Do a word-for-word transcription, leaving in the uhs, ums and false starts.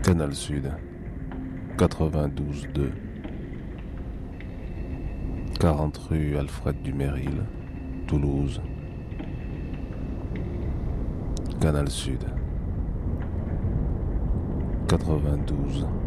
Canal Sud, quatre-vingt-douze deux, quarante rue Alfred Duméril, Toulouse. Canal Sud, quatre-vingt-douze